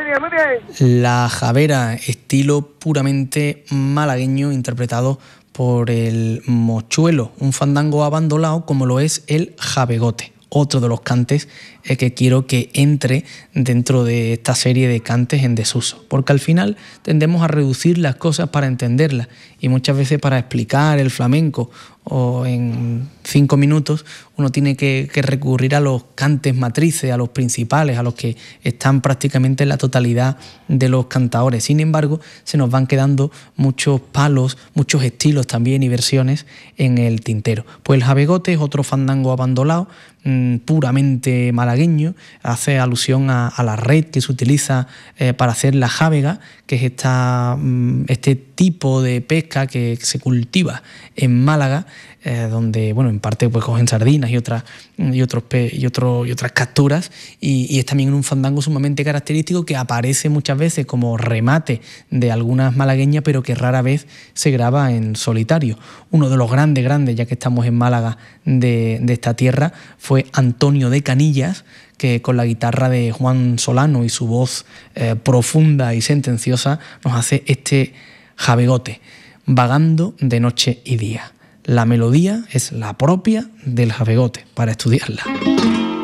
Muy bien, muy bien. La Javera, estilo puramente malagueño, interpretado por el Mochuelo, un fandango abandonado como lo es el jabegote, otro de los cantes que quiero que entre dentro de esta serie de cantes en desuso, porque al final tendemos a reducir las cosas para entenderlas y muchas veces para explicar el flamenco o en 5 minutos uno tiene que recurrir a los cantes matrices, a los principales, a los que están prácticamente en la totalidad de los cantadores. Sin embargo, se nos van quedando muchos palos, muchos estilos también y versiones en el tintero. Pues el jabegote es otro fandango abandonado, puramente malagueño, hace alusión a la red que se utiliza para hacer la jávega, que es este tipo de pesca que se cultiva en Málaga, donde, bueno, en parte pues cogen sardinas y otras capturas, y es también un fandango sumamente característico que aparece muchas veces como remate de algunas malagueñas, pero que rara vez se graba en solitario. Uno de los grandes, ya que estamos en Málaga, de esta tierra, fue Antonio de Canillas, que con la guitarra de Juan Solano y su voz profunda y sentenciosa nos hace este jabegote, vagando de noche y día. La melodía es la propia del jabegote, para estudiarla.